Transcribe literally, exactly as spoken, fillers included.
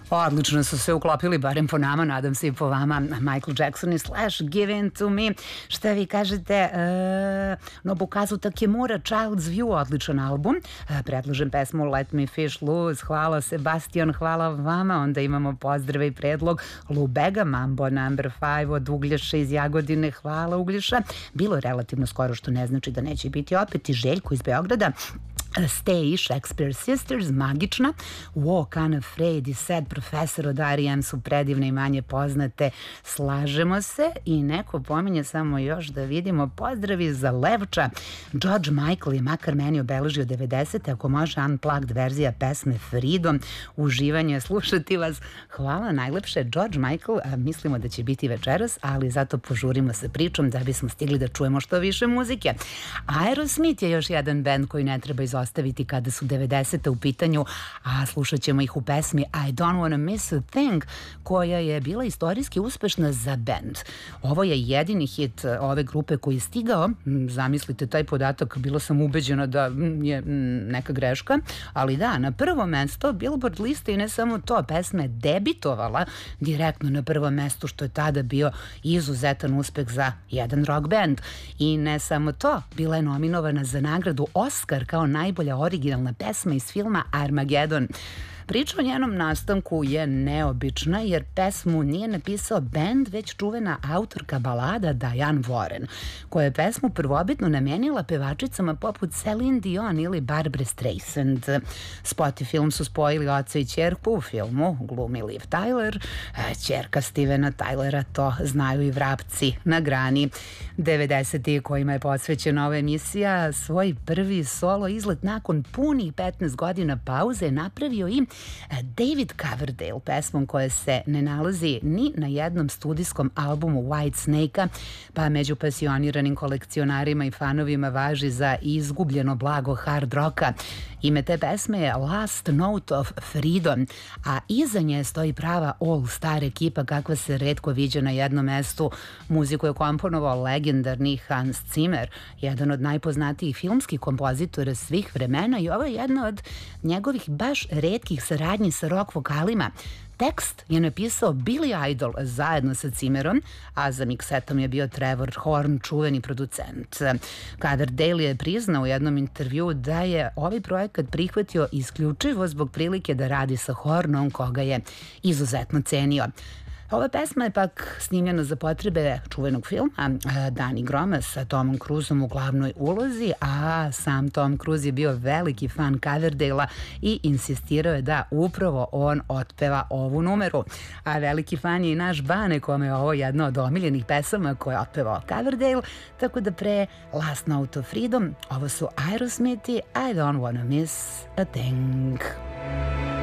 Odlično su se uklopili, barem po nama, nadam se i po vama, Michael Jackson i Slash, Give In To Me. Šta vi kažete? E, Nobukazu Takemura, Child's View, odličan album. E, predlažem pesmu Let Me Fish Loose. Hvala Sebastian, hvala vama. Onda imamo pozdrave i predlog Lubega, Mambo number five od Uglješa iz Jagodine. Hvala Uglješa. Bilo je relativno skoro, što ne znači da neće biti opet. I Željko iz Beograda. Stay, Shakespeare Sisters, magična. Walk Unafraid i Sad Professor od R E M su predivne i manje poznate. Slažemo se. I neko pominje, samo još da vidimo, pozdravi za Levča. George Michael je makar meni obeležio devedesete, ako može unplugged verzija pesme Freedom. Uživanje slušati vas. Hvala najlepše. George Michael, a, mislimo da će biti večeras, ali zato požurimo sa pričom da bismo stigli da čujemo što više muzike. Aerosmith je još jedan band koji ne treba izostaviti ostaviti kada su devedesete u pitanju, a slušat ćemo ih u pesmi I Don't Wanna Miss a Thing, koja je bila istorijski uspešna za band. Ovo je jedini hit ove grupe koji je stigao, zamislite taj podatak, bilo sam ubeđena da je neka greška, ali da, na prvo mesto Billboard liste i ne samo to, pesma je debitovala direktno na prvom mestu, što je tada bio izuzetan uspeh za jedan rock band. I ne samo to, bila je nominovana za nagradu Oscar kao naj najbolja originalna pesma iz filma Armageddon. Priča o njenom nastanku je neobična jer pesmu nije napisao bend, već čuvena autorka balada Diane Warren, koja je pesmu prvobitno namenila pevačicama poput Celine Dion ili Barbra Streisand. Spot i film su spojili oca i ćerku, u filmu glumi Liv Tyler, ćerka Stevena Tylera, to znaju i vrapci na grani. devedeseti kojima je posvećena ova emisija, svoj prvi solo izlet nakon punih petnaest godina pauze napravio i David Coverdale pesmom koja se ne nalazi ni na jednom studijskom albumu Whitesnake-a, pa među pasioniranim kolekcionarima i fanovima važi za izgubljeno blago hard rocka. Ime te pesme je Last Note of Freedom, a iza nje stoji prava all-star ekipa kakva se retko viđa na jednom mestu. Muziku je komponovao legendarni Hans Zimmer, jedan od najpoznatijih filmskih kompozitora svih vremena, i ovo je jedna od njegovih baš retkih saradnji sa rock vokalima. Tekst je napisao Billy Idol zajedno sa Zimmerom, a za miksetom je bio Trevor Horn, čuveni producent. Coverdale je priznao u jednom intervjuu da je ovaj projekat prihvatio isključivo zbog prilike da radi sa Hornom, koga je izuzetno cenio. Ova pesma je pak snimljena za potrebe čuvenog filma Danny Groma sa Tomom Cruiseom u glavnoj ulozi, a sam Tom Cruise je bio veliki fan Coverdale-a i insistirao je da upravo on otpeva ovu numeru. A veliki fan je i naš Bane, kome je ovo jedna od omiljenih pesama koje je otpevao Coverdale, tako da pre Last Note of Freedom ovo su Aerosmith i I Don't Wanna Miss a Thing.